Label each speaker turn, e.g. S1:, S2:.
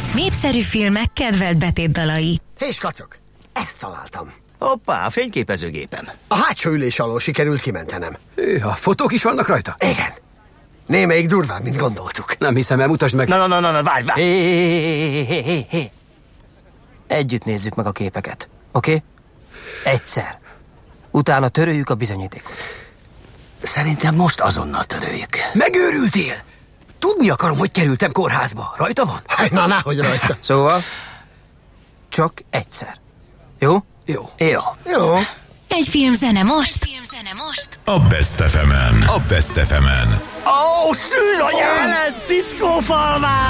S1: Népszerű filmek kedvelt betétdalai.
S2: Hé, skacok, ezt találtam.
S3: Hoppá, a fényképezőgépen.
S2: A hátsó ülés alól sikerült kimentenem.
S4: A fotók is vannak rajta?
S2: Igen. Némelyik durvább, mint gondoltuk.
S4: Nem hiszem el, mutasd meg.
S3: Na, várj.
S5: Hé. Együtt nézzük meg a képeket, oké? Egyszer. Utána töröljük a bizonyítékot.
S3: Szerintem most azonnal töröljük.
S4: Megőrültél? Tudni akarom, hogy kerültem kórházba. Rajta van?
S2: Na, náhogy rajta.
S5: Szóval, csak egyszer. Jó?
S2: Jó.
S1: Egy filmzene most.
S6: A Best FM-en.
S3: Ó, szűranyám! Cickófalvár!